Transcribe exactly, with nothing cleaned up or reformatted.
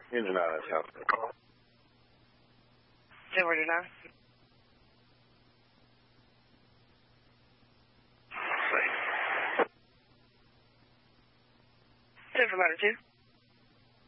In and out of town. ten forty-nine. ten for matter two.